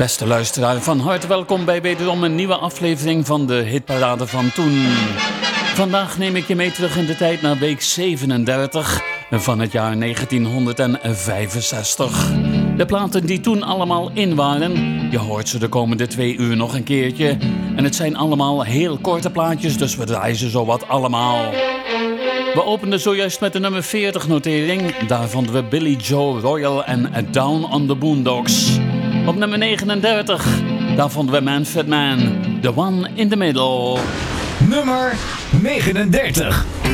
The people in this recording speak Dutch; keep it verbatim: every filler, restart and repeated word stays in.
Beste luisteraar, van harte welkom bij wederom een nieuwe aflevering van de Hitparade van Toen. Vandaag neem ik je mee terug in de tijd naar week zevenendertig van het jaar negentienhonderdvijfenzestig. De platen die toen allemaal in waren, je hoort ze de komende twee uur nog een keertje. En het zijn allemaal heel korte plaatjes, dus we draaien ze zowat allemaal. We openden zojuist met de nummer veertig notering. Daar vonden we Billy Joe Royal en Down on the Boondocks. Op nummer negenendertig, daar vonden we Manfred Mann, The One in the Middle. Nummer negenendertig.